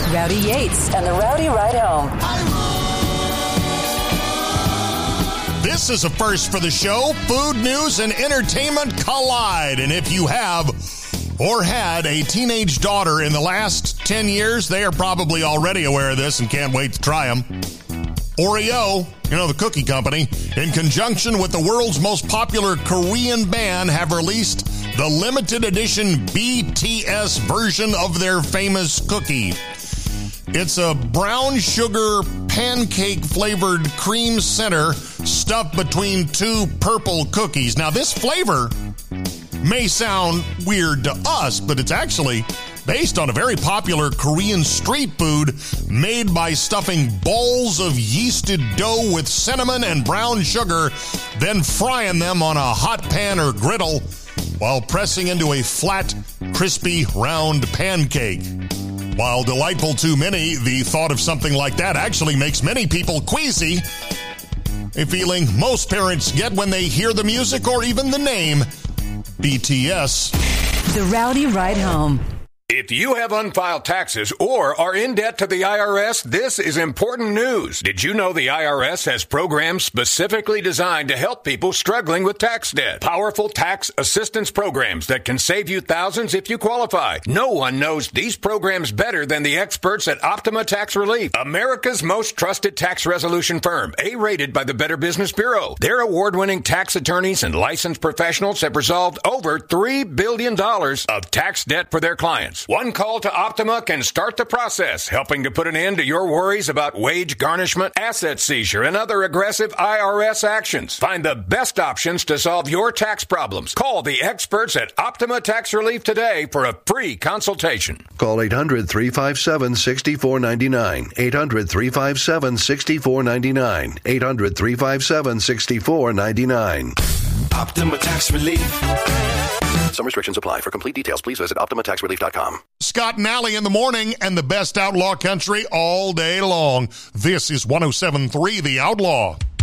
Rowdy Yates and the Rowdy Ride Home. This is a first for the show. Food, news, and entertainment collide. And if you have or had a teenage daughter in the last 10 years, they are probably already aware of this and can't wait to try them. Oreo, the cookie company, in conjunction with the world's most popular Korean band, have released the limited edition BTS version of their famous cookie. It's a brown sugar pancake flavored cream center stuffed between two purple cookies. Now, this flavor may sound weird to us, but it's actually based on a very popular Korean street food made by stuffing balls of yeasted dough with cinnamon and brown sugar, then frying them on a hot pan or griddle while pressing into a flat, crispy, round pancake. While delightful to many, the thought of something like that actually makes many people queasy, a feeling most parents get when they hear the music or even the name BTS. The Rowdy Ride Home. If you have unfiled taxes or are in debt to the IRS, this is important news. Did you know the IRS has programs specifically designed to help people struggling with tax debt? Powerful tax assistance programs that can save you thousands if you qualify. No one knows these programs better than the experts at Optima Tax Relief, America's most trusted tax resolution firm, A-rated by the Better Business Bureau. Their award-winning tax attorneys and licensed professionals have resolved over $3 billion of tax debt for their clients. One call to Optima can start the process, helping to put an end to your worries about wage garnishment, asset seizure, and other aggressive IRS actions. Find the best options to solve your tax problems. Call the experts at Optima Tax Relief today for a free consultation. Call 800-357-6499. 800-357-6499. 800-357-6499. Optima Tax Relief. Some restrictions apply. For complete details, please visit OptimaTaxRelief.com. Scott and Alley in the morning and the best outlaw country all day long. This is 107.3 The Outlaw.